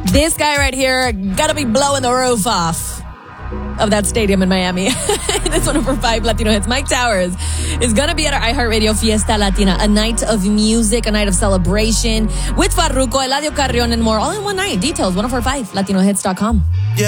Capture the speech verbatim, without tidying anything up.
This guy right here, gotta be blowing the roof off of that stadium in Miami. It's one of our five Latino hits. Mike Towers is going to be at our iHeartRadio Fiesta Latina, a night of music, a night of celebration with Farruko, Eladio Carrion, and more, all in one night. Details, one of our five, Latino hits dot com.